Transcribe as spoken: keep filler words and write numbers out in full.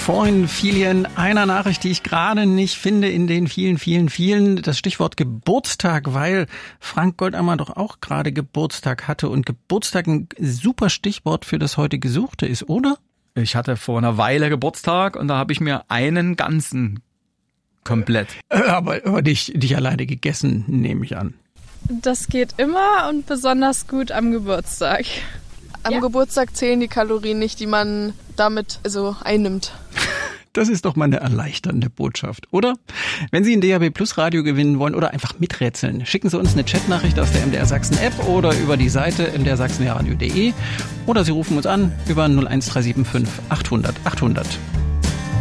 Vorhin fiel hier in einer Nachricht, die ich gerade nicht finde, in den vielen, vielen, vielen, das Stichwort Geburtstag, weil Frank Goldammer doch auch gerade Geburtstag hatte und Geburtstag ein super Stichwort für das heute Gesuchte ist, oder? Ich hatte vor einer Weile Geburtstag und da habe ich mir einen ganzen komplett. Aber, aber dich, dich alleine gegessen, nehme ich an. Das geht immer und besonders gut am Geburtstag. Am ja. Geburtstag zählen die Kalorien nicht, die man damit also einnimmt. Das ist doch mal eine erleichternde Botschaft, oder? Wenn Sie ein D A B Plus Radio gewinnen wollen oder einfach miträtseln, schicken Sie uns eine Chatnachricht aus der M D R Sachsen App oder über die Seite m d r sachsen radio punkt d e oder Sie rufen uns an über null eins drei sieben fünf achthundert achthundert.